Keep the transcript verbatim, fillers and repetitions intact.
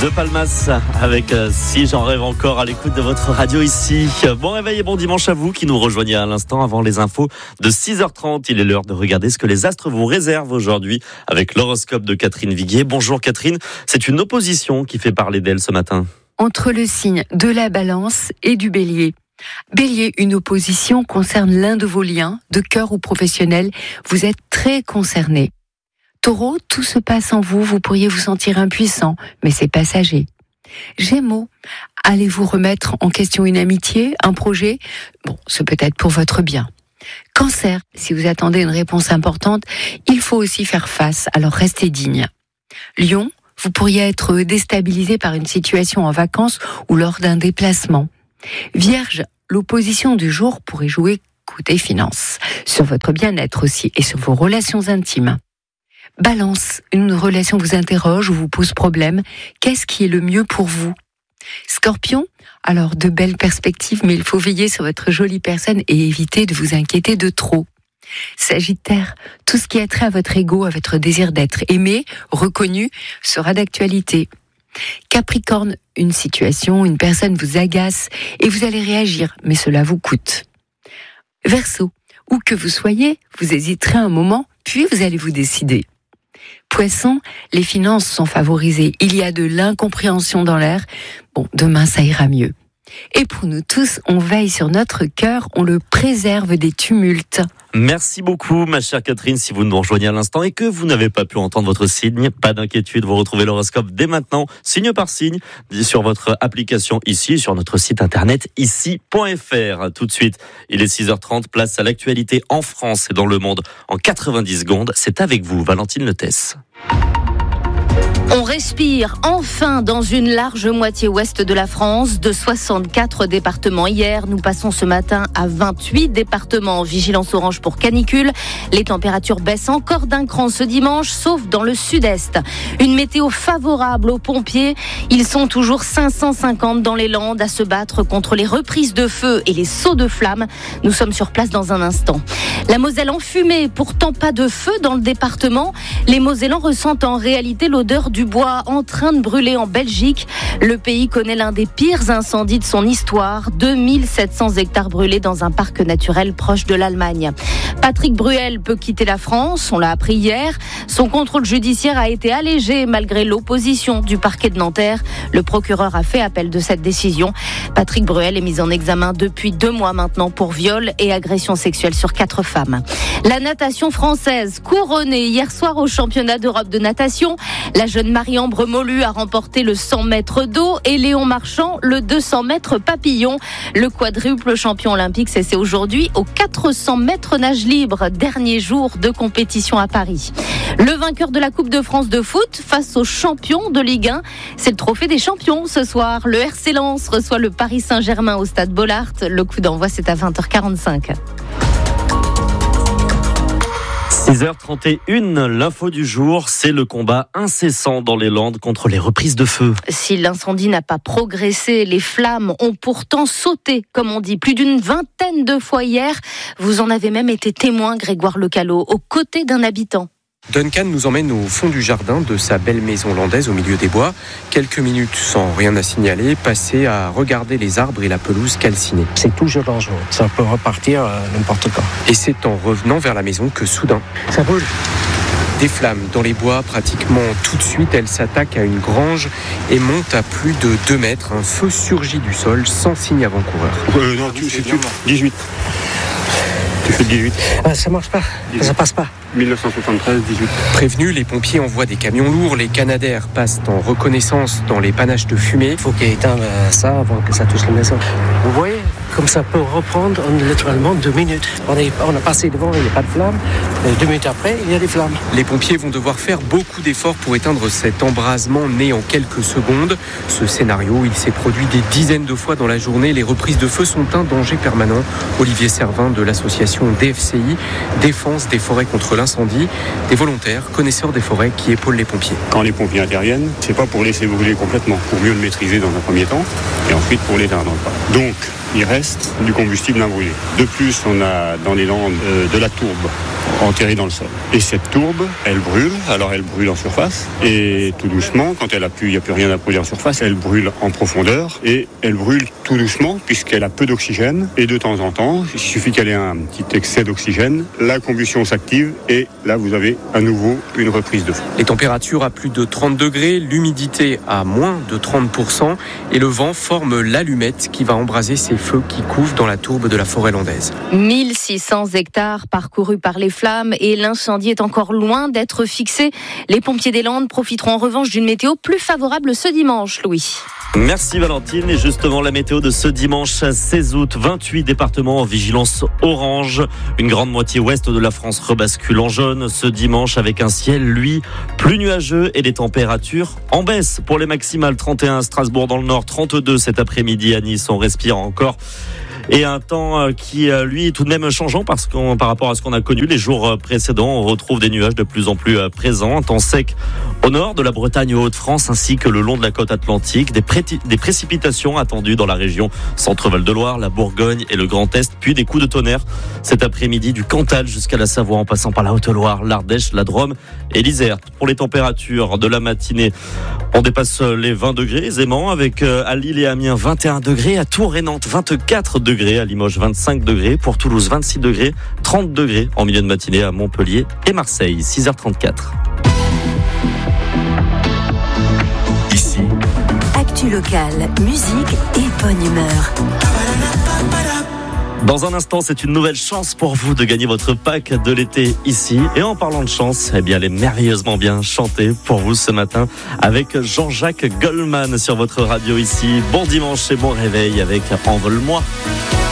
De Palmas avec euh, Si j'en rêve encore à l'écoute de votre radio ici. Bon réveil et bon dimanche à vous qui nous rejoignez à l'instant avant les infos de six heures trente. Il est l'heure de regarder ce que les astres vous réservent aujourd'hui avec l'horoscope de Catherine Viguier. Bonjour Catherine, c'est une opposition qui fait parler d'elle ce matin. Entre le signe de la Balance et du Bélier. Bélier, une opposition concerne l'un de vos liens, de cœur ou professionnel. Vous êtes très concerné. Taureau, tout se passe en vous, vous pourriez vous sentir impuissant, mais c'est passager. Gémeaux, allez-vous remettre en question une amitié, un projet ? Bon, c'est peut-être pour votre bien. Cancer, si vous attendez une réponse importante, il faut aussi faire face, alors restez digne. Lion, vous pourriez être déstabilisé par une situation en vacances ou lors d'un déplacement. Vierge, l'opposition du jour pourrait jouer côté finance, sur votre bien-être aussi et sur vos relations intimes. Balance, une relation vous interroge ou vous pose problème. Qu'est-ce qui est le mieux pour vous ? Scorpion, alors de belles perspectives, mais il faut veiller sur votre jolie personne et éviter de vous inquiéter de trop. Sagittaire, tout ce qui a trait à votre ego, à votre désir d'être aimé, reconnu, sera d'actualité. Capricorne, une situation, une personne vous agace et vous allez réagir, mais cela vous coûte. Verseau, où que vous soyez, vous hésiterez un moment, puis vous allez vous décider. Poisson, les finances sont favorisées. Il y a de l'incompréhension dans l'air. Bon, demain, ça ira mieux. Et pour nous tous, on veille sur notre cœur, on le préserve des tumultes. Merci beaucoup, ma chère Catherine. Si vous nous rejoignez à l'instant et que vous n'avez pas pu entendre votre signe, pas d'inquiétude, vous retrouvez l'horoscope dès maintenant, signe par signe, sur votre application ici, sur notre site internet ici point f r. Tout de suite, il est six heures trente, place à l'actualité en France et dans le monde en quatre-vingt-dix secondes. C'est avec vous, Valentine Letès. On respire enfin dans une large moitié ouest de la France, de soixante-quatre départements hier. Nous passons ce matin à vingt-huit départements en vigilance orange pour canicule. Les températures baissent encore d'un cran ce dimanche, sauf dans le sud-est. Une météo favorable aux pompiers. Ils sont toujours cinq cent cinquante dans les Landes à se battre contre les reprises de feu et les sauts de flammes. Nous sommes sur place dans un instant. La Moselle enfumée, pourtant pas de feu dans le département. Les Mosellans ressentent en réalité l'odeur du bois en train de brûler en Belgique. Le pays connaît l'un des pires incendies de son histoire. deux mille sept cents hectares brûlés dans un parc naturel proche de l'Allemagne. Patrick Bruel peut quitter la France, on l'a appris hier. Son contrôle judiciaire a été allégé malgré l'opposition du parquet de Nanterre. Le procureur a fait appel de cette décision. Patrick Bruel est mis en examen depuis deux mois maintenant pour viol et agression sexuelle sur quatre femmes. La natation française couronnée hier soir au championnat d'Europe de natation. La jeune Marie-Ambre Molu a remporté le cent mètres d'eau et Léon Marchand le deux cents mètres papillon. Le quadruple champion olympique s'essaie aujourd'hui aux quatre cents mètres nage libre, dernier jour de compétition à Paris. Le vainqueur de la Coupe de France de foot face au champion de Ligue un, c'est le trophée des champions ce soir. Le R C Lens reçoit le Paris Saint-Germain au stade Bollaert. Le coup d'envoi, c'est à vingt heures quarante-cinq. six heures trente et une, l'info du jour, c'est le combat incessant dans les Landes contre les reprises de feu. Si l'incendie n'a pas progressé, les flammes ont pourtant sauté, comme on dit, plus d'une vingtaine de fois hier. Vous en avez même été témoin, Grégoire Lecalot, aux côtés d'un habitant. Duncan nous emmène au fond du jardin de sa belle maison landaise au milieu des bois. Quelques minutes sans rien à signaler, passées à regarder les arbres et la pelouse calcinée. C'est toujours dangereux, ça peut repartir euh, n'importe quand. Et c'est en revenant vers la maison que soudain, ça brûle. Des flammes dans les bois, pratiquement tout de suite, elle s'attaque à une grange et monte à plus de deux mètres. Un feu surgit du sol sans signe avant-coureur. Euh, non, tu, c'est tu, dix-huit. Tu fais dix-huit. Ah, ça marche pas, dix-huit. Ça passe pas. dix-neuf cent soixante-treize, dix-huit. Prévenus, les pompiers envoient des camions lourds. Les Canadair passent en reconnaissance dans les panaches de fumée. Il faut qu'ils éteignent ça avant que ça touche la maison. Vous voyez, comme ça peut reprendre en littéralement deux minutes. On, est, on a passé devant, il n'y a pas de flammes. Et deux minutes après, il y a des flammes. Les pompiers vont devoir faire beaucoup d'efforts pour éteindre cet embrasement né en quelques secondes. Ce scénario, il s'est produit des dizaines de fois dans la journée. Les reprises de feu sont un danger permanent. Olivier Servin de l'association D F C I, Défense des forêts contre l'incendie, des volontaires connaisseurs des forêts qui épaulent les pompiers. Quand les pompiers interviennent, c'est pas pour laisser brûler complètement, pour mieux le maîtriser dans un premier temps, et ensuite pour l'éteindre. Donc, il reste du combustible non brûlé. De plus, on a dans les Landes euh, de la tourbe enterrée dans le sol. Et cette tourbe, elle brûle, alors elle brûle en surface, et tout doucement, quand elle a plus, il n'y a plus rien à brûler en surface, elle brûle en profondeur, et elle brûle tout doucement, puisqu'elle a peu d'oxygène, et de temps en temps, il suffit qu'elle ait un petit excès d'oxygène, la combustion s'active, et là vous avez à nouveau une reprise de feu. Les températures à plus de trente degrés, l'humidité à moins de trente pour cent, et le vent forme l'allumette qui va embraser ces feux qui couvent dans la tourbe de la forêt landaise. mille six cents hectares parcourus par les flammes et l'incendie est encore loin d'être fixé. Les pompiers des Landes profiteront en revanche d'une météo plus favorable ce dimanche, Louis. Merci Valentine. Et justement, la météo de ce dimanche seize août, vingt-huit départements en vigilance orange. Une grande moitié ouest de la France rebascule en jaune ce dimanche avec un ciel, lui, plus nuageux et des températures en baisse. Pour les maximales, trente et un à Strasbourg dans le nord, trente-deux cet après-midi à Nice. On respire encore. Et un temps qui, lui, est tout de même changeant parce qu'on, par rapport à ce qu'on a connu les jours précédents. On retrouve des nuages de plus en plus présents. Un temps sec au nord de la Bretagne et Hauts-de-France ainsi que le long de la côte atlantique. Des, pré- des précipitations attendues dans la région Centre-Val de Loire, la Bourgogne et le Grand Est. Puis des coups de tonnerre cet après-midi du Cantal jusqu'à la Savoie en passant par la Haute-Loire, l'Ardèche, la Drôme et l'Isère. Pour les températures de la matinée, on dépasse les vingt degrés aisément avec à Lille et Amiens vingt et un degrés, à Tours et Nantes vingt-quatre degrés. À Limoges vingt-cinq degrés, pour Toulouse vingt-six degrés, trente degrés en milieu de matinée à Montpellier et Marseille, six heures trente-quatre. Ici, actu locale, musique et bonne humeur. Dans un instant, c'est une nouvelle chance pour vous de gagner votre pack de l'été ici. Et en parlant de chance, eh bien, elle est merveilleusement bien chantée pour vous ce matin avec Jean-Jacques Goldman sur votre radio ici. Bon dimanche et bon réveil avec Envole-moi.